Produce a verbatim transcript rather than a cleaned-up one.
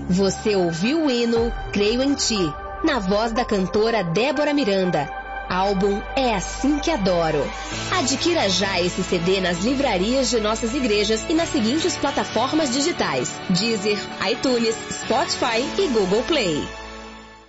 Você ouviu o hino Creio em Ti, na voz da cantora Débora Miranda. Álbum É Assim Que Adoro. Adquira já esse C D nas livrarias de nossas igrejas e nas seguintes plataformas digitais: Deezer, iTunes, Spotify e Google Play.